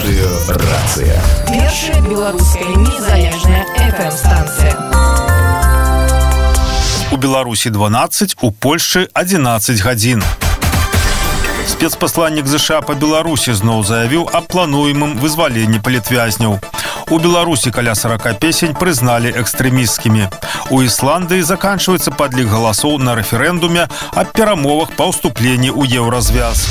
Радыёрацыя. Першая беларуская незалежная FM-станцыя. У Беларусі 12, у Польшчы 11 гадзін. Спецпасланнік ЗША па Беларусі зноў заявіў аб плануемым вызваленні палітвязняў. У Беларусі каля 40 песень прызналі экстрэмісцкімі. У Ісландыі заканчваецца падлік галасоў на рэферэндуме аб перамовах па ўступленні ў еўразвяз.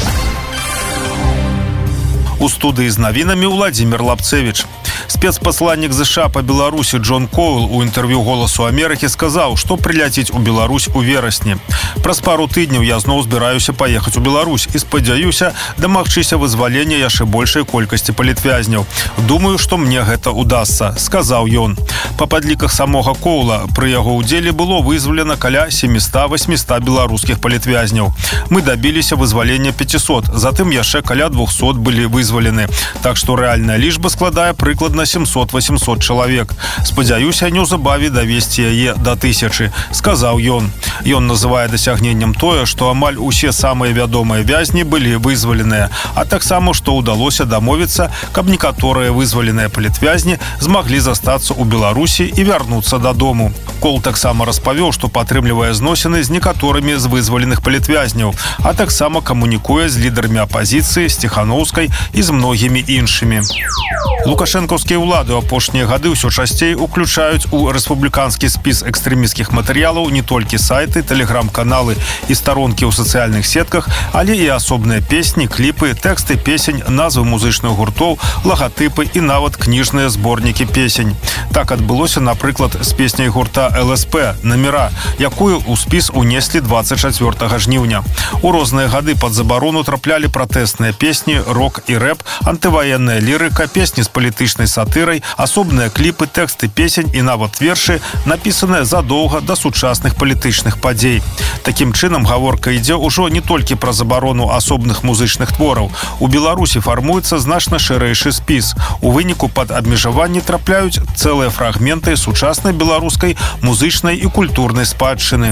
У студыі з навінамі Владзімир Лапцевіч. Спецпасланнік ЗША па Беларусі Джон Коул у інтэрв'ю «Голосу Амерыкі» сказаў, што прыляціць у Беларусь у верасні. Праз пару тыдняў я зноў збіраюся паехаць у Беларусь і спадзяюся дамагчыся вызвалення яшчэ большай колькасці палітвязняў. Думаю, што мне гэта удасца, сказаў ён. Па падліках самога Коула пры яго ўдзеле было вызвалена каля 700-800 беларускіх палітвязняў. Мы дабіліся вызвалення 500, затым яшчэ каля 200 былі вызвалены. Так што рэальная лічба складае прыкладна 700-800 чалавек. Спадзяюся, неўзабаве давесці яе да 1000, сказаў ён. Ён называе дасягненнем тое, што амаль усе самыя вядомыя вязні былі вызваленыя, а таксама, што ўдалося дамовіцца, каб некаторыя вызваленыя палітвязні змаглі застацца ў Беларусі і вярнуцца дадому. Кол таксама распавёў, што падтрымлівае зносіны з некаторымі з вызваленых палітвязняў, а таксама камунікуе з лідарамі апазіцыі, з Ціханаўскай і з многімі іншымі. Лукашэнкаўскія ўлады ў апошнія гады ўсё часцей уключаюць у рэспубліканскі спіс экстрэмісцкіх матэрыялаў не толькі сайты, тэлеграм-каналы і старонкі ў сацыяльных сетках, але і асобныя песні, кліпы, тэксты песень, назвы музычных гуртоў, лагатыпы і нават кніжныя зборнікі песень. Так адбылося, напрыклад, з песняй гурта ЛСП «Намера», якую ў спіс унеслі 24 жніўня. У розныя гады пад забарону траплялі пратэсныя песні, рок і рэп, антываенная лірыка, песні з палітычнай сатырай, асобныя кліпы, тэксты песень і нават вершы, напісаныя задоўга да сучасных палітычных падзей. Такім чынам, гаворка ідзе ўжо не толькі пра забарону асобных музычных твораў. У Беларусі фармуецца значна шырэйшы спіс. У выніку пад абмежаванні трапляюць цэлыя фрагменты сучаснай беларускай музычнай і культурнай спадчыны.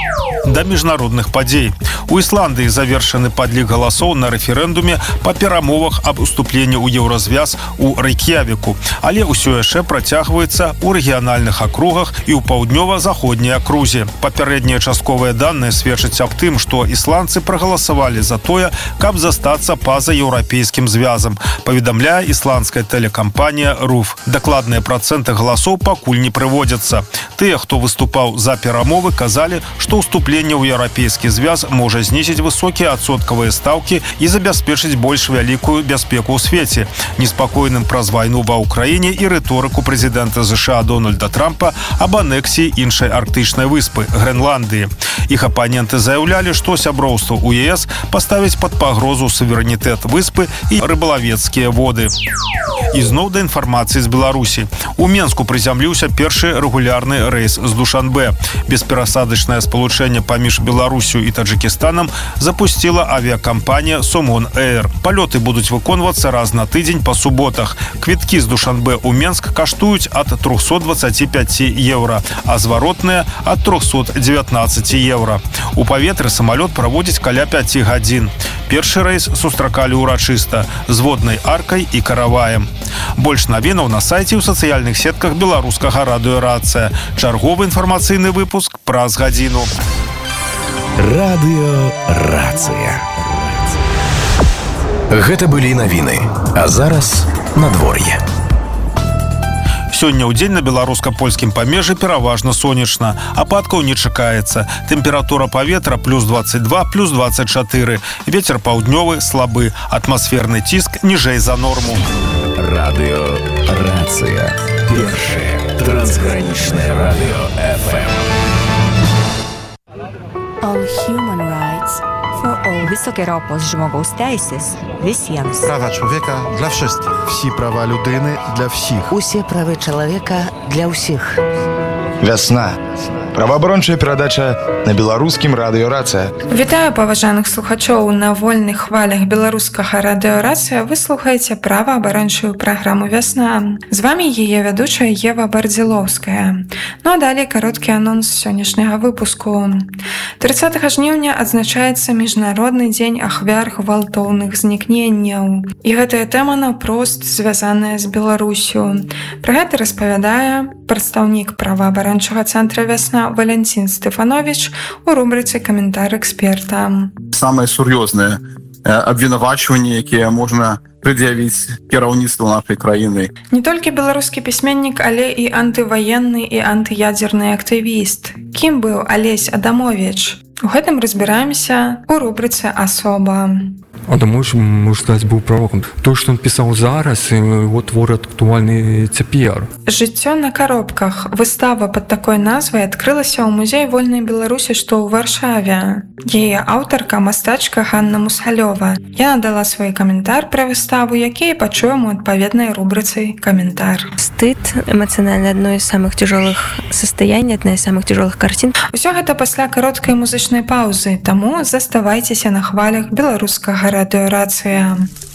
Да міжнародных падзей. У Ісландыі завершаны падлік галасоў на рэферэндуме па перамовах аб уступленні ў еўразвяз у Рэйк'явіку, але ўсё яшчэ працягваецца ў рэгіянальных акругах і ў паўднёва-заходняй акрузе. Папярэднія частковыя даныя сведчаць аб тым, што ісландцы прагаласавалі за тое, каб застацца па-за еўрапейскім звязам, паведамляе ісландская тэлекампанія РУФ. Дакладныя працэнты галасоў пакуль не прыводзяцца. Тыя, хто выступаў за перамовы, казалі, што ўступленне ў еўрапейскі звяз можа знізіць высокія адсоткавыя стаўкі і забяспечыць больш вялікую бяспеку ў свеце. Неспакойным праз вайну ва ўкраіне і рыторыку прэзідэнта ЗША Дональда Трампа аб анексіі іншай арктычнай выспы – Грэнландыі. Іх апаненты заяўлялі, што сяброўства ў ЕС паставіць пад пагрозу суверэнітэт выспы і рыбалавецкія воды. І зноў да інфармацыі з Беларусі. У Менску прызямліўся першы рэгулярны рэйс з Душанбе. Бесперасадачнае спалучэнне паміж Беларусю і Таджыкістанам запусціла авіакампанія «Сомон Эйр». Палёты будуць выконвацца раз на тыдзень па суботах. Квіткі з Душанбе ў Менск каштуюць ад 325 еўра, а зваротныя ад 319 еўра. У паветры самалёт праводзіць каля 5 гадзін. Першы рэйс сустракалі ўрачыста з воднай аркай і караваем. Больш навінаў на сайце ў сацыяльных сетках беларускага радыёрацыя. Чарговы інфармацыйны выпуск праз гадзіну. Радыёрацыя. Гэта былі навіны. А зараз надвор'е. Сёння ў дзень на беларуска-польскім памежжы пераважна сонечна. Ападкаў не чакаецца. Тэмпература паветра плюс 22, плюс 24. Вецер паўднёвы, слабы. Атмасферны ціск ніжэй за норму. Радыёрацыя. Першае трансгранічнае радыё FM. All human rights for all. Wysokie ropos żmogous teises visiem. Права чоловіка для всіх. Всі права людини для всіх. Усі прави чоловіка для всіх. Весна. Праваабарончая перадача на беларускім радыё «Рацыя». Вітаю паважаных слухачоў на вольных хвалях беларускага радыё «Рацыя». Вы слухаеце праваабарончую праграму «Вясна». З вами яе вядучая Ева Бардзілоўская. Ну а далей кароткі анонс сённяшняга выпуску. 30 жніўня адзначаецца міжнародны дзень ахвяр гвалтоўных знікненняў. І гэтая тэма наўпрост звязаная з Беларусю. Пра гэта распавядае прадстаўнік праваабарончага цэнтра «Вясна» Валентин Стефанович у рубрыцы «Каментар эксперта». Самае сур'ёзнае абвінавачванне, якія можна пред'явіць кіраўніцтву нашай краіны. Не толькі беларускі пісьменнік, але і антываенны і антыядзерны актывіст. Кім быў Алесь Адамович? У гэтым разбіраемся у рубрыцы «Асоба». Адамович, можна сказаць, быў пророкам. То, што ён пісаў зараз, яго творы актуальны цяпер. «Жыццё на коробках». Выстава пад такой назвай адкрылася ў музеі вольнай Беларусі, што ў Варшаве. Яе аўтарка мастачка Ганна Мусалёва. Яна дала свой каментар пра выставу, які пачуем у адпаведнай рубрыцы «Каментар». Стыд эмоционально одно из самых тяжелых состояний, одна из самых тяжелых картин. Усё гэта пасля кароткай музычнай паўзы, таму заставайцеся на хвалях беларускага радыё «Рацыя».